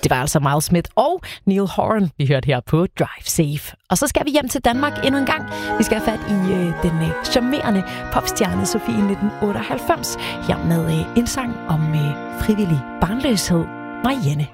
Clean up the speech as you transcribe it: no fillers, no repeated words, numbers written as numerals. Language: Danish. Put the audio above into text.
Det var altså Miles Smith og Neil Horan, vi hørte her på Drive Safe. Og så skal vi hjem til Danmark endnu en gang. Vi skal have fat i den charmerende popstjerne Sofie 1998, her med en sang om frivillig barnløshed. Marianne.